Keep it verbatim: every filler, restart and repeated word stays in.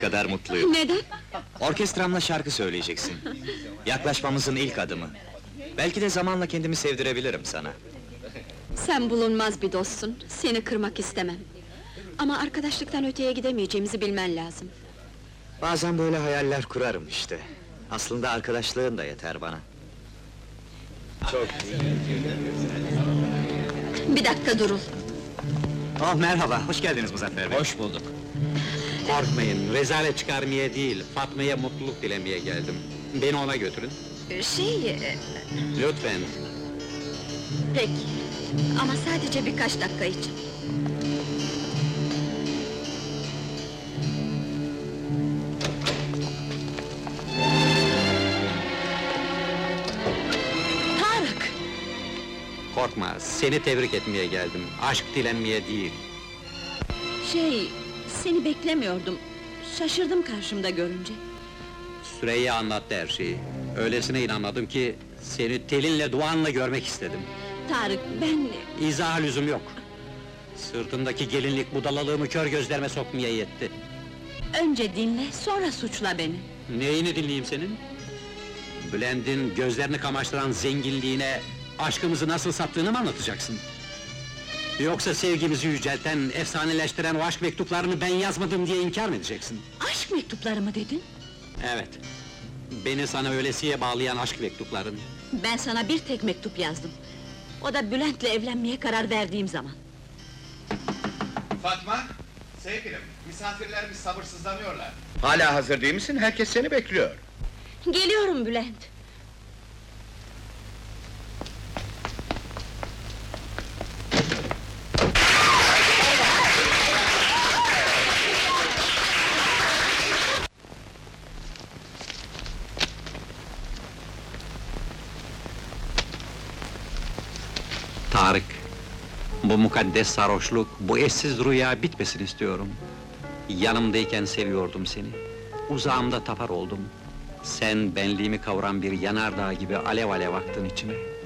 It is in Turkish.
kadar mutluyum. Neden? Orkestramla şarkı söyleyeceksin. Yaklaşmamızın ilk adımı. Belki de zamanla kendimi sevdirebilirim sana. Sen bulunmaz bir dostsun, seni kırmak istemem. Ama arkadaşlıktan öteye gidemeyeceğimizi bilmen lazım. Bazen böyle hayaller kurarım işte. Aslında arkadaşlığın da yeter bana. Çok Bir dakika durul. Oh merhaba, hoş geldiniz Muzaffer Bey. Hoş bulduk. Korkmayın, rezalet çıkarmaya değil, Fatma'ya mutluluk dilemeye geldim. Beni ona götürün. Şey... e, Lütfen. Peki. Ama sadece birkaç dakika için. Tarık! Korkma, seni tebrik etmeye geldim. Aşk dilenmeye değil. Şey... Seni beklemiyordum. Şaşırdım karşımda görünce. Süreyya anlattı her şeyi. Öylesine inanmadım ki... ...seni telinle duanla görmek istedim. Tarık, ben... İzaha lüzum yok. Sırtındaki gelinlik budalalığımı kör gözlerime sokmaya yetti. Önce dinle, sonra suçla beni. Neyini dinleyeyim senin? Bülent'in gözlerini kamaştıran zenginliğine... ...aşkımızı nasıl sattığını mı anlatacaksın? Yoksa sevgimizi yücelten, efsaneleştiren o aşk mektuplarını ben yazmadım diye inkar mı edeceksin? Aşk mektupları mı dedin? Evet. Beni sana öylesiye bağlayan aşk mektupların. Ben sana bir tek mektup yazdım. O da Bülent'le evlenmeye karar verdiğim zaman. Fatma, sevgilim, misafirlerimiz sabırsızlanıyorlar. Hala hazır değil misin? Herkes seni bekliyor. Geliyorum Bülent. Tarık, bu mukaddes sarhoşluk, bu eşsiz rüya bitmesin istiyorum. Yanımdayken seviyordum seni, uzağımda tapar oldum. Sen benliğimi kavuran bir yanardağ gibi alev alev aktın içime.